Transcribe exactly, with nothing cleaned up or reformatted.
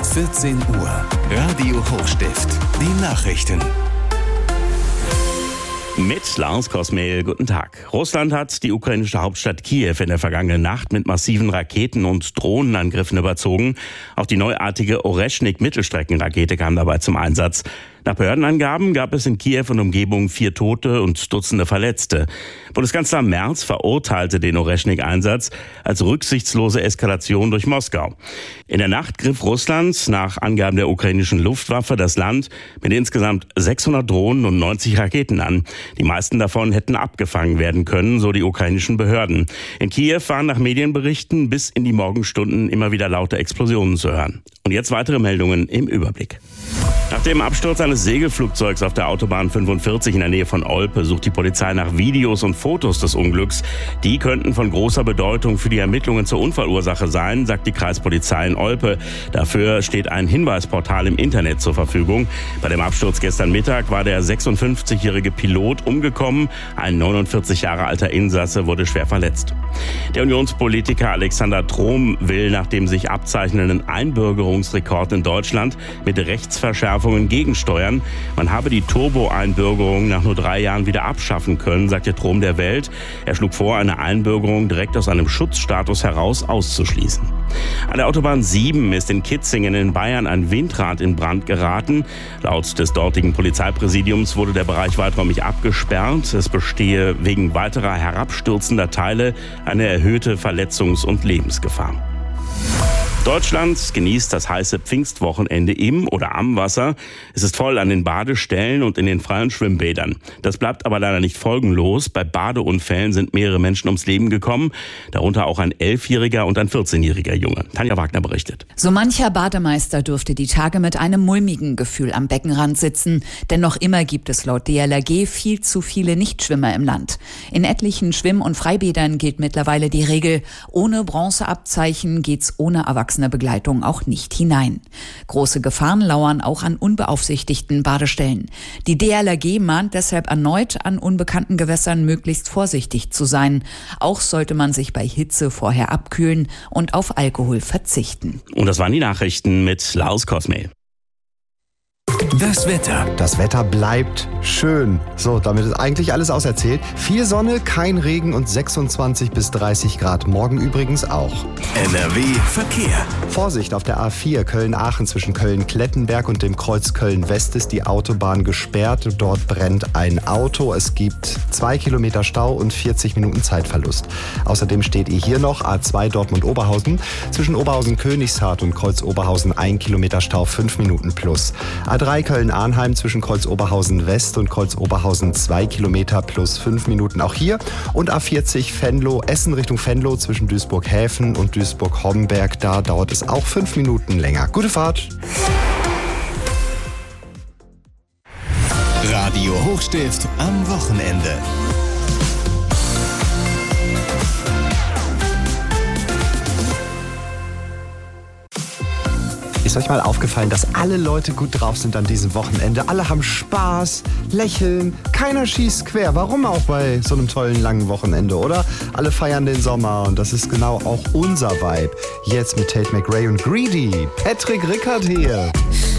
vierzehn Uhr. Radio Hochstift. Die Nachrichten. Mit Lars Kosmehl, guten Tag. Russland hat die ukrainische Hauptstadt Kiew in der vergangenen Nacht mit massiven Raketen- und Drohnenangriffen überzogen. Auch die neuartige Oreschnik-Mittelstreckenrakete kam dabei zum Einsatz. Nach Behördenangaben gab es in Kiew und Umgebung vier Tote und Dutzende Verletzte. Bundeskanzler Merz verurteilte den Oreschnik-Einsatz als rücksichtslose Eskalation durch Moskau. In der Nacht griff Russland nach Angaben der ukrainischen Luftwaffe das Land mit insgesamt sechshundert Drohnen und neunzig Raketen an. Die meisten davon hätten abgefangen werden können, so die ukrainischen Behörden. In Kiew waren nach Medienberichten bis in die Morgenstunden immer wieder laute Explosionen zu hören. Und jetzt weitere Meldungen im Überblick. Nach dem Absturz eines Segelflugzeugs auf der Autobahn fünfundvierzig in der Nähe von Olpe sucht die Polizei nach Videos und Fotos des Unglücks. Die könnten von großer Bedeutung für die Ermittlungen zur Unfallursache sein, sagt die Kreispolizei in Olpe. Dafür steht ein Hinweisportal im Internet zur Verfügung. Bei dem Absturz gestern Mittag war der sechsundfünfzigjährige Pilot umgekommen. Ein neunundvierzig Jahre alter Insasse wurde schwer verletzt. Der Unionspolitiker Alexander Trom will nach dem sich abzeichnenden Einbürgerungsrekord in Deutschland mit Rechtsverschärfungen gegensteuern. Man habe die Turbo-Einbürgerung nach nur drei Jahren wieder abschaffen können, sagte Trom der Welt. Er schlug vor, eine Einbürgerung direkt aus einem Schutzstatus heraus auszuschließen. An der Autobahn sieben ist in Kitzingen in Bayern ein Windrad in Brand geraten. Laut des dortigen Polizeipräsidiums wurde der Bereich weiträumig abgesperrt. Es bestehe wegen weiterer herabstürzender Teile eine erhöhte Verletzungs- und Lebensgefahr. Deutschland genießt das heiße Pfingstwochenende im oder am Wasser. Es ist voll an den Badestellen und in den freien Schwimmbädern. Das bleibt aber leider nicht folgenlos. Bei Badeunfällen sind mehrere Menschen ums Leben gekommen, darunter auch ein elfjähriger und ein vierzehnjähriger Junge. Tanja Wagner berichtet. So mancher Bademeister dürfte die Tage mit einem mulmigen Gefühl am Beckenrand sitzen. Denn noch immer gibt es laut D L R G viel zu viele Nichtschwimmer im Land. In etlichen Schwimm- und Freibädern gilt mittlerweile die Regel, ohne Bronzeabzeichen geht's ohne Erwachsene Begleitung auch nicht hinein. Große Gefahren lauern auch an unbeaufsichtigten Badestellen. Die D L R G mahnt deshalb erneut, an unbekannten Gewässern möglichst vorsichtig zu sein. Auch sollte man sich bei Hitze vorher abkühlen und auf Alkohol verzichten. Und das waren die Nachrichten mit Lars Kosmehl. Das Wetter. Das Wetter bleibt schön. So, damit ist eigentlich alles auserzählt. Viel Sonne, kein Regen und sechsundzwanzig bis dreißig Grad. Morgen übrigens auch. N R W Verkehr. Vorsicht, auf der A vier Köln-Aachen zwischen Köln-Klettenberg und dem Kreuz Köln-West ist die Autobahn gesperrt. Dort brennt ein Auto. Es gibt zwei Kilometer Stau und vierzig Minuten Zeitverlust. Außerdem steht ihr hier noch A zwei Dortmund-Oberhausen. Zwischen Oberhausen-Königshardt und Kreuz Oberhausen ein Kilometer Stau, fünf Minuten plus. A drei Köln-Arnheim zwischen Kreuz Oberhausen West und Kreuz Oberhausen zwei Kilometer plus fünf Minuten auch hier. Und A vierzig Venlo, Essen Richtung Venlo zwischen Duisburg-Häfen und Duisburg-Homberg. Da dauert es auch fünf Minuten länger. Gute Fahrt! Radio Hochstift am Wochenende. Ist euch mal aufgefallen, dass alle Leute gut drauf sind an diesem Wochenende? Alle haben Spaß, lächeln, keiner schießt quer. Warum auch bei so einem tollen langen Wochenende, oder? Alle feiern den Sommer und das ist genau auch unser Vibe. Jetzt mit Tate McRae und Greedy. Patrick Rickard hier.